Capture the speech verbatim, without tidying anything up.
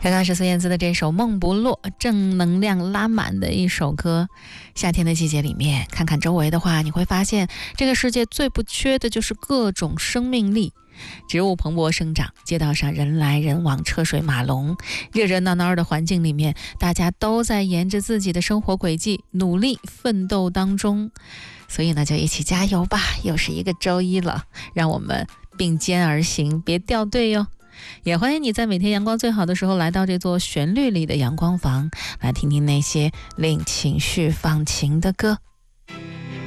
刚刚是孙燕姿的这首《梦不落》，正能量拉满的一首歌。夏天的季节里面，看看周围的话，你会发现这个世界最不缺的就是各种生命力。植物蓬勃生长，街道上人来人往，车水马龙，热热闹闹的环境里面，大家都在沿着自己的生活轨迹努力奋斗当中。所以呢，就一起加油吧！又是一个周一了，让我们并肩而行，别掉队哟。也欢迎你在每天阳光最好的时候来到这座旋律里的阳光房，来听听那些令情绪放晴的歌。